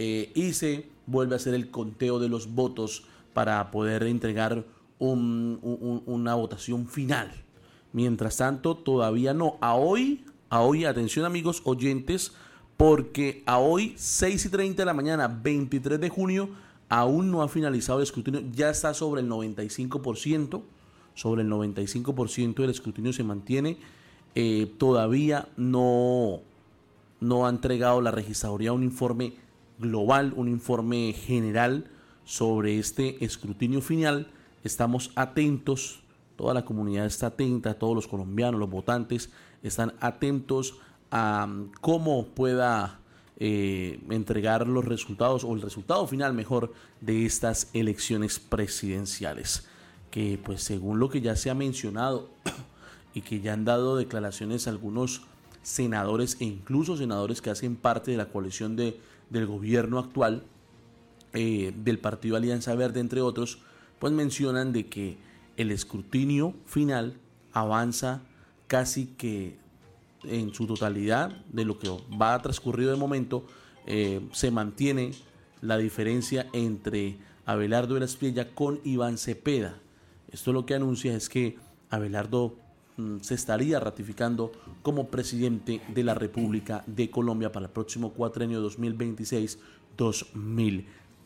y se vuelve a hacer el conteo de los votos para poder entregar una votación final. Mientras tanto, todavía no. A hoy, atención amigos oyentes, porque a hoy, 6:30 de la mañana, 23 de junio, aún no ha finalizado el escrutinio, ya está sobre el 95%, del escrutinio se mantiene, todavía no ha entregado la registraduría un informe global, un informe general sobre este escrutinio final. Estamos atentos, toda la comunidad está atenta, todos los colombianos, los votantes están atentos a cómo pueda entregar los resultados, o el resultado final mejor, de estas elecciones presidenciales, que pues según lo que ya se ha mencionado y que ya han dado declaraciones algunos senadores e incluso senadores que hacen parte de la coalición del gobierno actual, del partido Alianza Verde, entre otros, pues mencionan de que el escrutinio final avanza casi que en su totalidad. De lo que va transcurrido de momento, se mantiene la diferencia entre Abelardo de la Espriella con Iván Cepeda. Esto lo que anuncia es que Abelardo se estaría ratificando como presidente de la República de Colombia para el próximo cuatrenio 2026-2030.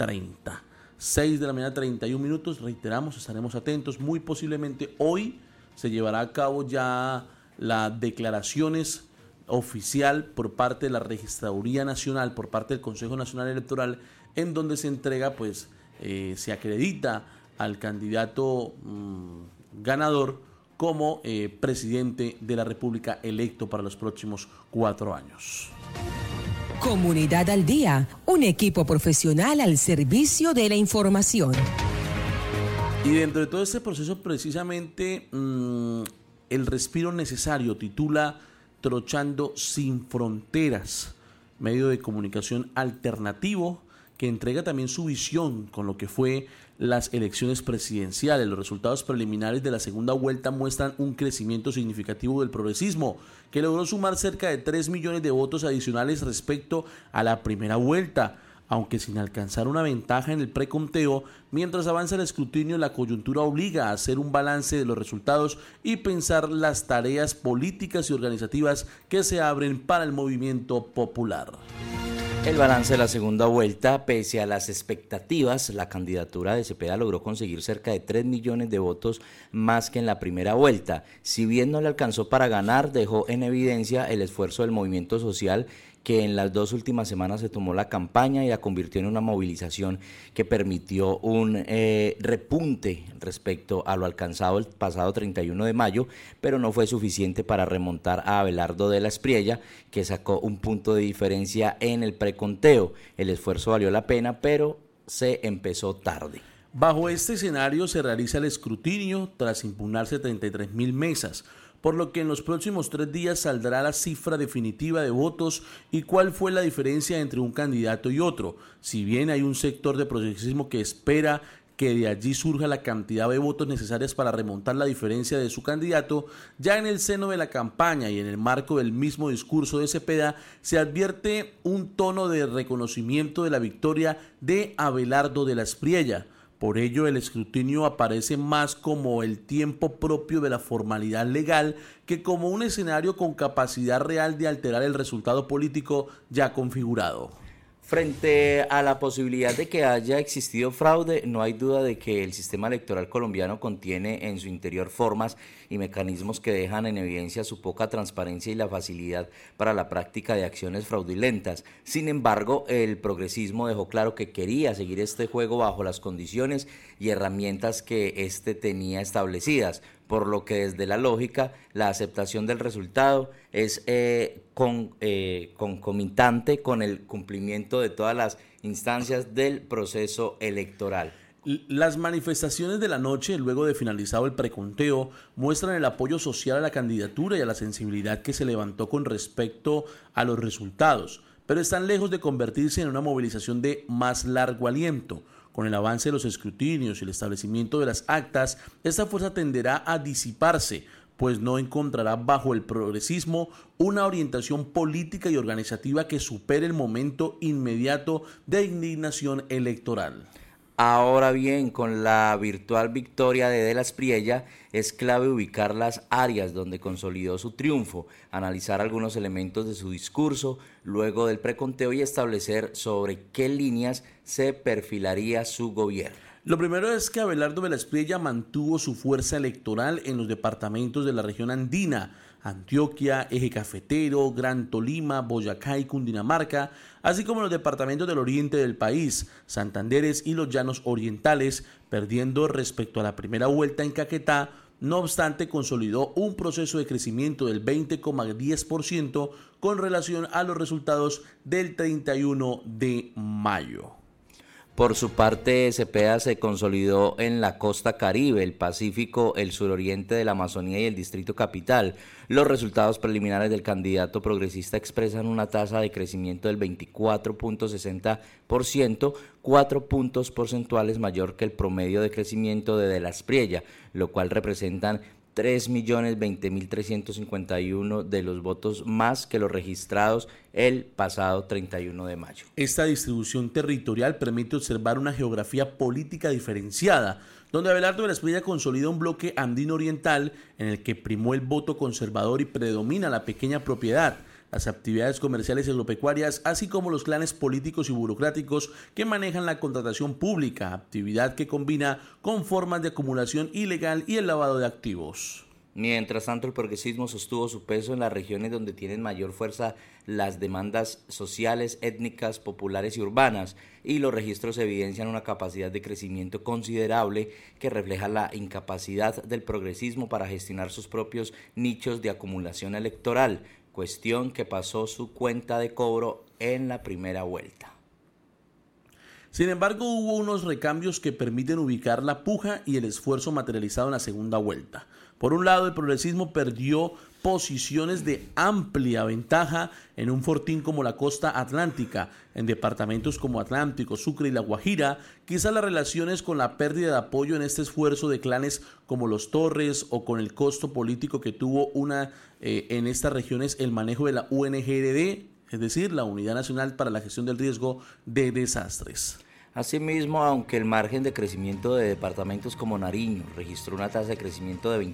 6 de la mañana, 31 minutos, reiteramos, estaremos atentos. Muy posiblemente hoy se llevará a cabo ya las declaraciones oficial por parte de la Registraduría Nacional, por parte del Consejo Nacional Electoral, en donde se entrega, pues, se acredita al candidato ganador como presidente de la República electo para los próximos 4 años. Comunidad al Día, un equipo profesional al servicio de la información. Y dentro de todo este proceso, precisamente, El Respiro Necesario titula Trochando sin Fronteras, medio de comunicación alternativo que entrega también su visión con lo que fue las elecciones presidenciales. Los resultados preliminares de la segunda vuelta muestran un crecimiento significativo del progresismo, que logró sumar cerca de 3 millones de votos adicionales respecto a la primera vuelta, aunque sin alcanzar una ventaja en el preconteo. Mientras avanza el escrutinio, la coyuntura obliga a hacer un balance de los resultados y pensar las tareas políticas y organizativas que se abren para el movimiento popular. El balance de la segunda vuelta: pese a las expectativas, la candidatura de Cepeda logró conseguir cerca de 3 millones de votos más que en la primera vuelta. Si bien no le alcanzó para ganar, dejó en evidencia el esfuerzo del movimiento social, que en las 2 últimas semanas se tomó la campaña y la convirtió en una movilización que permitió un repunte respecto a lo alcanzado el pasado 31 de mayo, pero no fue suficiente para remontar a Abelardo de la Espriella, que sacó un punto de diferencia en el preconteo. El esfuerzo valió la pena, pero se empezó tarde. Bajo este escenario se realiza el escrutinio tras impugnarse 33.000 mesas, por lo que en los próximos 3 días saldrá la cifra definitiva de votos y cuál fue la diferencia entre un candidato y otro. Si bien hay un sector de progresismo que espera que de allí surja la cantidad de votos necesarias para remontar la diferencia de su candidato, ya en el seno de la campaña y en el marco del mismo discurso de Cepeda se advierte un tono de reconocimiento de la victoria de Abelardo de la Espriella. Por ello, el escrutinio aparece más como el tiempo propio de la formalidad legal que como un escenario con capacidad real de alterar el resultado político ya configurado. Frente a la posibilidad de que haya existido fraude, no hay duda de que el sistema electoral colombiano contiene en su interior formas y mecanismos que dejan en evidencia su poca transparencia y la facilidad para la práctica de acciones fraudulentas. Sin embargo, el progresismo dejó claro que quería seguir este juego bajo las condiciones y herramientas que éste tenía establecidas, por lo que desde la lógica, la aceptación del resultado es concomitante con el cumplimiento de todas las instancias del proceso electoral. Las manifestaciones de la noche, luego de finalizado el preconteo, muestran el apoyo social a la candidatura y a la sensibilidad que se levantó con respecto a los resultados, pero están lejos de convertirse en una movilización de más largo aliento. Con el avance de los escrutinios y el establecimiento de las actas, esta fuerza tenderá a disiparse, pues no encontrará bajo el progresismo una orientación política y organizativa que supere el momento inmediato de indignación electoral. Ahora bien, con la virtual victoria de la Espriella, es clave ubicar las áreas donde consolidó su triunfo, analizar algunos elementos de su discurso, luego del preconteo y establecer sobre qué líneas se perfilaría su gobierno. Lo primero es que Abelardo de la Espriella mantuvo su fuerza electoral en los departamentos de la región andina, Antioquia, Eje Cafetero, Gran Tolima, Boyacá y Cundinamarca, así como en los departamentos del oriente del país, Santanderes y los Llanos Orientales, perdiendo respecto a la primera vuelta en Caquetá. No obstante, consolidó un proceso de crecimiento del 20,10% con relación a los resultados del 31 de mayo. Por su parte, Cepeda se consolidó en la costa Caribe, el Pacífico, el suroriente de la Amazonía y el Distrito Capital. Los resultados preliminares del candidato progresista expresan una tasa de crecimiento del 24,60%, 4 puntos porcentuales mayor que el promedio de crecimiento de la Espriella, lo cual representan 3.020.351 de los votos más que los registrados el pasado 31 de mayo. Esta distribución territorial permite observar una geografía política diferenciada, donde Abelardo de la Espriella consolida un bloque andino oriental en el que primó el voto conservador y predomina la pequeña propiedad, las actividades comerciales y agropecuarias, así como los clanes políticos y burocráticos que manejan la contratación pública, actividad que combina con formas de acumulación ilegal y el lavado de activos. Mientras tanto, el progresismo sostuvo su peso en las regiones donde tienen mayor fuerza las demandas sociales, étnicas, populares y urbanas, y los registros evidencian una capacidad de crecimiento considerable que refleja la incapacidad del progresismo para gestionar sus propios nichos de acumulación electoral, cuestión que pasó su cuenta de cobro en la primera vuelta. Sin embargo, hubo unos recambios que permiten ubicar la puja y el esfuerzo materializado en la segunda vuelta. Por un lado, el progresismo perdió posiciones de amplia ventaja en un fortín como la costa atlántica, en departamentos como Atlántico, Sucre y La Guajira. Quizás las relaciones con la pérdida de apoyo en este esfuerzo de clanes como los Torres o con el costo político que tuvo en estas regiones el manejo de la UNGRD, es decir, la Unidad Nacional para la Gestión del Riesgo de Desastres. Asimismo, aunque el margen de crecimiento de departamentos como Nariño registró una tasa de crecimiento de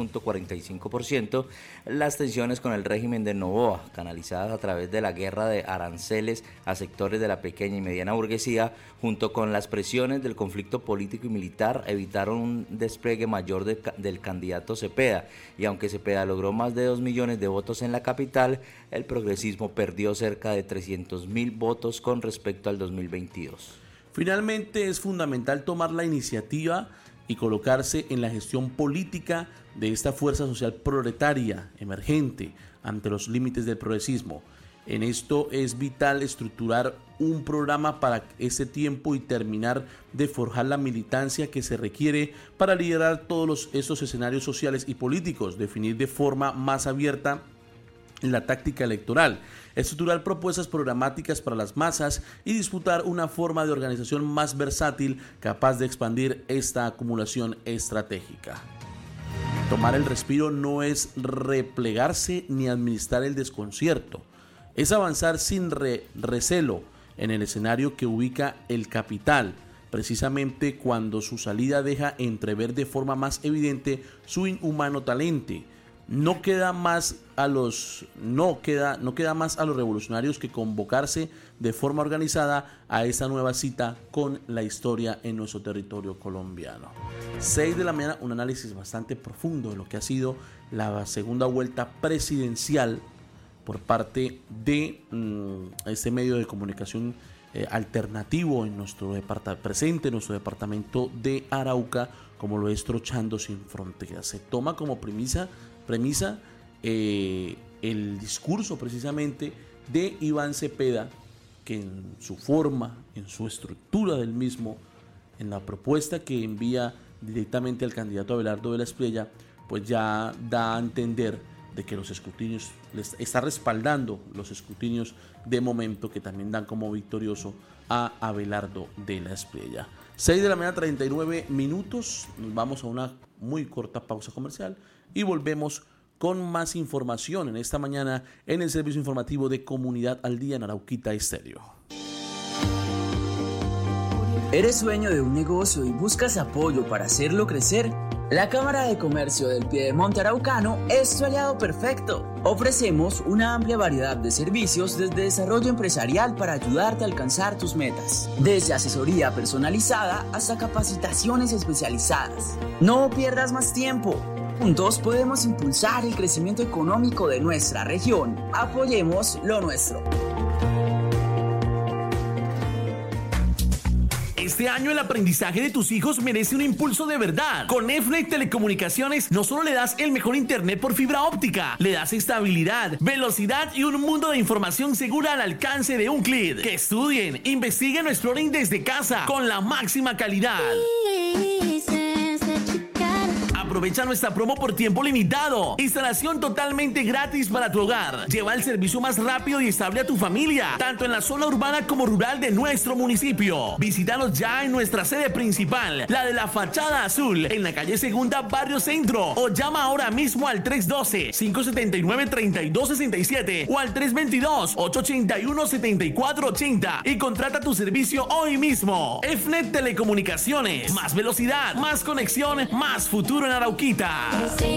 28,45%, las tensiones con el régimen de Noboa, canalizadas a través de la guerra de aranceles a sectores de la pequeña y mediana burguesía, junto con las presiones del conflicto político y militar, evitaron un despliegue mayor del candidato Cepeda, y aunque Cepeda logró más de 2 millones de votos en la capital, el progresismo perdió cerca de 300.000 votos con respecto al 2022. Finalmente, es fundamental tomar la iniciativa y colocarse en la gestión política de esta fuerza social proletaria emergente ante los límites del progresismo. En esto es vital estructurar un programa para ese tiempo y terminar de forjar la militancia que se requiere para liderar todos estos escenarios sociales y políticos, definir de forma más abierta la táctica electoral, estructurar propuestas programáticas para las masas y disputar una forma de organización más versátil capaz de expandir esta acumulación estratégica. Tomar el respiro no es replegarse ni administrar el desconcierto, es avanzar sin recelo en el escenario que ubica el capital, precisamente cuando su salida deja entrever de forma más evidente su inhumano talento. No queda más a los revolucionarios que convocarse de forma organizada a esta nueva cita con la historia en nuestro territorio colombiano. 6 de la mañana, un análisis bastante profundo de lo que ha sido la segunda vuelta presidencial por parte de este medio de comunicación alternativo en nuestro presente en nuestro departamento de Arauca, como lo es Trochando Sin Fronteras. Se toma como premisa el discurso precisamente de Iván Cepeda, que en su forma, en su estructura del mismo, en la propuesta que envía directamente al candidato Abelardo de la Espriella, pues ya da a entender de que los escrutinios, les está respaldando los escrutinios de momento que también dan como victorioso a Abelardo de la Espriella. 6 de la mañana, 39 minutos, nos vamos a una muy corta pausa comercial. y volvemos con más información en esta mañana en el servicio informativo de Comunidad al Día en Arauquita Estéreo. ¿Eres dueño de un negocio y buscas apoyo para hacerlo crecer? La Cámara de Comercio del Piedemonte Araucano es tu aliado perfecto. Ofrecemos una amplia variedad de servicios desde desarrollo empresarial para ayudarte a alcanzar tus metas. Desde asesoría personalizada hasta capacitaciones especializadas. No pierdas más tiempo. Juntos podemos impulsar el crecimiento económico de nuestra región. Apoyemos lo nuestro. Este año el aprendizaje de tus hijos merece un impulso de verdad. Con EFNET Telecomunicaciones no solo le das el mejor internet por fibra óptica, le das estabilidad, velocidad y un mundo de información segura al alcance de un clic. Que estudien, investiguen o exploren desde casa con la máxima calidad. Aprovecha nuestra promo por tiempo limitado. Instalación totalmente gratis para tu hogar. Lleva el servicio más rápido y estable a tu familia, tanto en la zona urbana como rural de nuestro municipio. Visítanos ya en nuestra sede principal, la de la Fachada Azul, en la calle Segunda, Barrio Centro, o llama ahora mismo al 312-579-3267 o al 322-881-7480 y contrata tu servicio hoy mismo. EFNET Telecomunicaciones, más velocidad, más conexión, más futuro en Arauquita.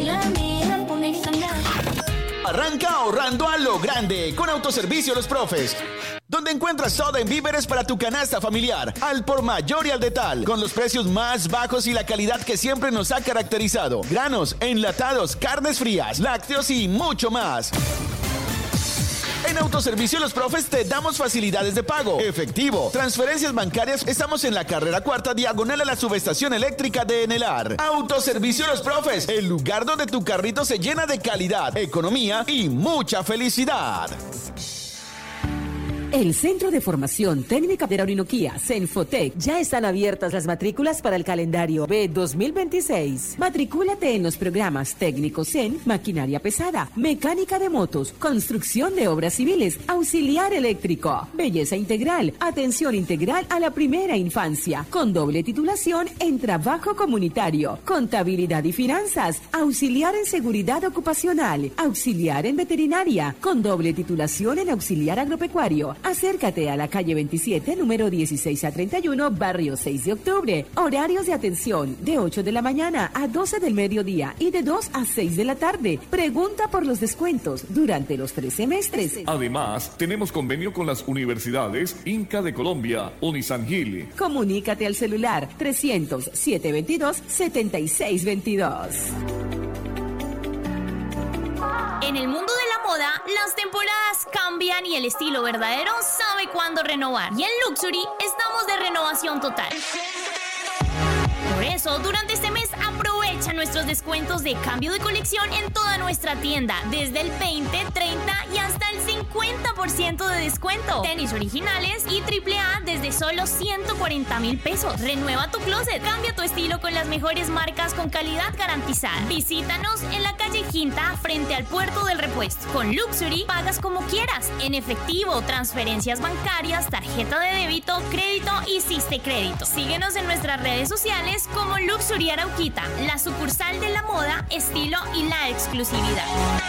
Arranca ahorrando a lo grande con Autoservicio Los Profes, donde encuentras todo en víveres para tu canasta familiar, al por mayor y al detal, con los precios más bajos y la calidad que siempre nos ha caracterizado. Granos, enlatados, carnes frías, lácteos y mucho más. En Autoservicio Los Profes te damos facilidades de pago, efectivo, transferencias bancarias. Estamos en la carrera 4ª, diagonal a la subestación eléctrica de Enelar. Autoservicio Los Profes, el lugar donde tu carrito se llena de calidad, economía y mucha felicidad. El Centro de Formación Técnica de la Orinoquía, Cenfotec, ya están abiertas las matrículas para el calendario B 2026. Matricúlate en los programas técnicos en maquinaria pesada, mecánica de motos, construcción de obras civiles, auxiliar eléctrico, belleza integral, atención integral a la primera infancia, con doble titulación en trabajo comunitario, contabilidad y finanzas, auxiliar en seguridad ocupacional, auxiliar en veterinaria, con doble titulación en auxiliar agropecuario. Acércate a la calle 27, número 16 a 31, barrio 6 de octubre. Horarios de atención de 8 de la mañana a 12 del mediodía y de 2 a 6 de la tarde. Pregunta por los descuentos durante los 3 semestres. Además, tenemos convenio con las universidades Inca de Colombia, Unisan Gil. Comunícate al celular 300-722-7622. En el mundo de la moda, las temporadas cambian y el estilo verdadero sabe cuándo renovar. Y en Luxury estamos de renovación total. Por eso, durante este mes aprovecha nuestros descuentos de cambio de colección en toda nuestra tienda, desde el 20, 30 y hasta el 50% de descuento. Tenis originales y AAA desde solo 140,000 pesos. Renueva tu closet, cambia tu estilo con las mejores marcas con calidad garantizada. Visítanos en la calle Quinta frente al Puerto del Repuesto. Con Luxury pagas como quieras, en efectivo, transferencias bancarias, tarjeta de débito, crédito y Siste Crédito. Síguenos en nuestras redes sociales como Luxury Arauquita, la sucursal de la moda, estilo y la exclusividad.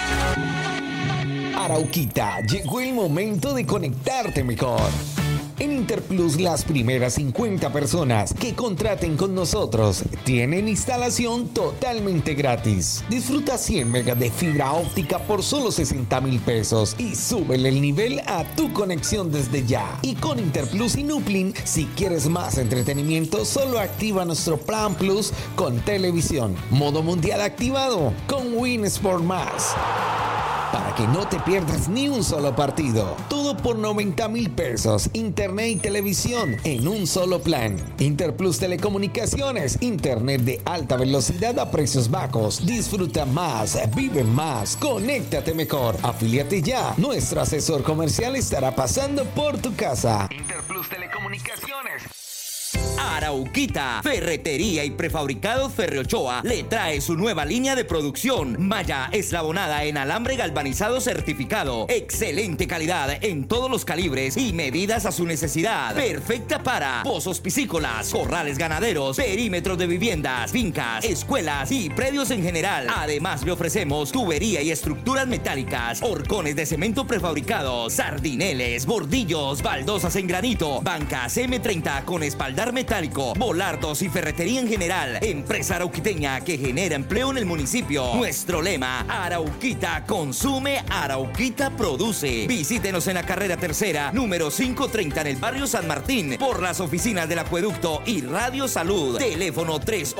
Arauquita, llegó el momento de conectarte mejor. En Interplus, las primeras 50 personas que contraten con nosotros tienen instalación totalmente gratis. Disfruta 100 megas de fibra óptica por solo 60,000 pesos y súbele el nivel a tu conexión desde ya. Y con Interplus y Nuplin, si quieres más entretenimiento, solo activa nuestro Plan Plus con televisión. Modo mundial activado con Win Sport Más. Para que no te pierdas ni un solo partido. Todo por 90,000 pesos. Internet y televisión en un solo plan. Interplus Telecomunicaciones. Internet de alta velocidad a precios bajos. Disfruta más, vive más, conéctate mejor. Afíliate ya. Nuestro asesor comercial estará pasando por tu casa. Interplus Telecomunicaciones. Arauquita, ferretería y prefabricados Ferriochoa le trae su nueva línea de producción. Malla eslabonada en alambre galvanizado certificado. Excelente calidad en todos los calibres y medidas a su necesidad. Perfecta para pozos piscícolas, corrales ganaderos, perímetros de viviendas, fincas, escuelas y predios en general. Además le ofrecemos tubería y estructuras metálicas, horcones de cemento prefabricados, sardineles, bordillos, baldosas en granito, bancas M30 con espaldar metálico, volardos y ferretería en general. Empresa arauquiteña que genera empleo en el municipio. Nuestro lema: Arauquita consume, Arauquita produce. Visítenos en la carrera tercera, número 530 en el barrio San Martín, por las oficinas del Acueducto y Radio Salud. Teléfono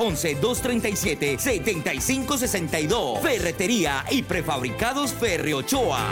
311-237-7562. Ferretería y prefabricados Ferriochoa.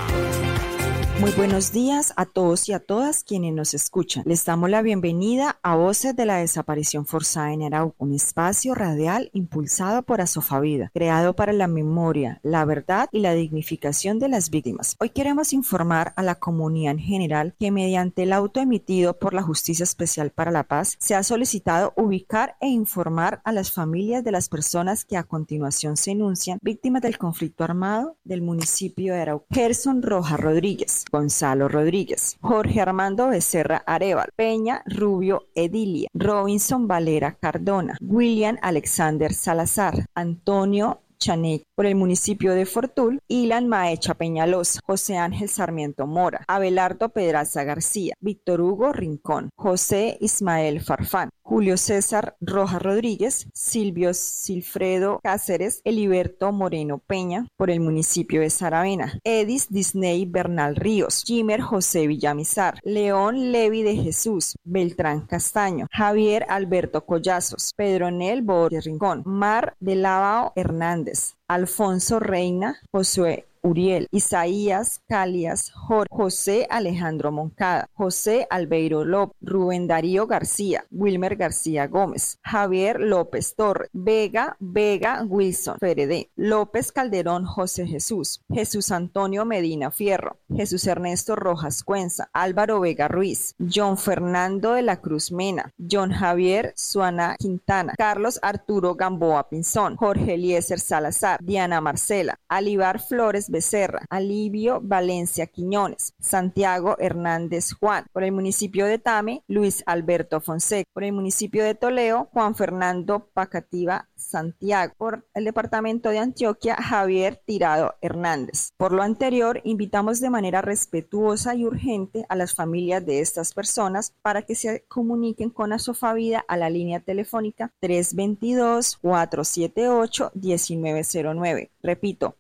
Muy buenos días a todos y a todas quienes nos escuchan. Les damos la bienvenida a Voces de la Desaparición Forzada en Arauco, un espacio radial impulsado por Asofavida, creado para la memoria, la verdad y la dignificación de las víctimas. Hoy queremos informar a la comunidad en general que mediante el auto emitido por la Justicia Especial para la Paz se ha solicitado ubicar e informar a las familias de las personas que a continuación se enuncian víctimas del conflicto armado del municipio de Arauco. Gerson Rojas Rodríguez, Gonzalo Rodríguez, Jorge Armando Becerra Arévalo, Peña Rubio Edilia, Robinson Valera Cardona, William Alexander Salazar, Antonio Chanek por el municipio de Fortul, Ilan Maecha Peñalosa, José Ángel Sarmiento Mora, Abelardo Pedraza García, Víctor Hugo Rincón, José Ismael Farfán, Julio César Rojas Rodríguez, Silvio Silfredo Cáceres, Eliberto Moreno Peña por el municipio de Saravena, Edis Disney Bernal Ríos, Jimer José Villamizar, León Levi de Jesús, Beltrán Castaño, Javier Alberto Collazos, Pedronel Borges Rincón, Mar de Lavao Hernández, Alfonso Reina, Josué Uriel, Isaías Calias, José Alejandro Moncada, José Albeiro López, Rubén Darío García, Wilmer García Gómez, Javier López Torres, Vega Wilson Feredé, López Calderón José Jesús, Jesús Antonio Medina Fierro, Jesús Ernesto Rojas Cuenza, Álvaro Vega Ruiz, John Fernando de la Cruz Mena, John Javier Suana Quintana, Carlos Arturo Gamboa Pinzón, Jorge Eliezer Salazar, Diana Marcela, Alibar Flores Becerra, Alivio Valencia Quiñones, Santiago Hernández Juan, por el municipio de Tame, Luis Alberto Fonseca, por el municipio de Toleo, Juan Fernando Pacativa Santiago, por el departamento de Antioquia, Javier Tirado Hernández. Por lo anterior, invitamos de manera respetuosa y urgente a las familias de estas personas para que se comuniquen con Asofavida a la línea telefónica 322-478-1909. Repito,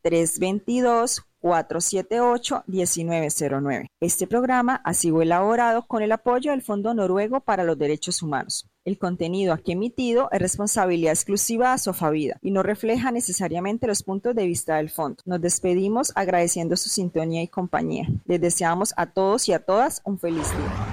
322-478-1909. Este programa ha sido elaborado con el apoyo del Fondo Noruego para los Derechos Humanos. El contenido aquí emitido es responsabilidad exclusiva de Asofavida y no refleja necesariamente los puntos de vista del fondo. Nos despedimos agradeciendo su sintonía y compañía. Les deseamos a todos y a todas un feliz día.